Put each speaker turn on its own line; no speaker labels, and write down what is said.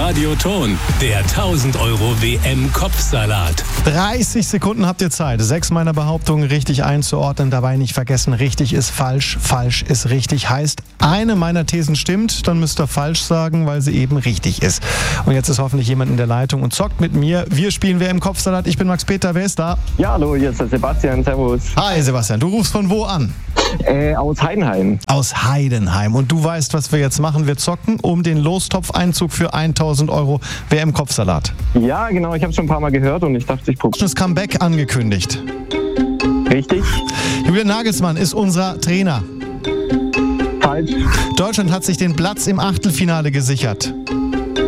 Radioton, der 1000 Euro WM-Kopfsalat.
30 Sekunden habt ihr Zeit, 6 meiner Behauptungen richtig einzuordnen. Dabei nicht vergessen, richtig ist falsch, falsch ist richtig. Heißt, eine meiner Thesen stimmt, dann müsst ihr falsch sagen, weil sie eben richtig ist. Und jetzt ist hoffentlich jemand in der Leitung und zockt mit mir. Wir spielen WM-Kopfsalat. Ich bin Max Peter. Wer ist da?
Ja, hallo, hier ist der Sebastian. Servus.
Hi Sebastian, du rufst von wo an?
Aus Heidenheim.
Aus Heidenheim. Und du weißt, was wir jetzt machen. Wir zocken um den Lostopf-Einzug für 1000 Euro WM-Kopfsalat.
Ja, genau, ich habe schon ein paar Mal gehört und ich dachte, ich probiere.
Das Comeback angekündigt.
Richtig?
Julian Nagelsmann ist unser Trainer.
Falsch.
Deutschland hat sich den Platz im Achtelfinale gesichert.